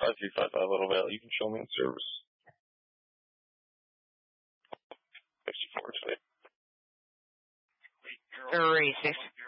5355 Little Valley. You can show me in service. 64 today. 36.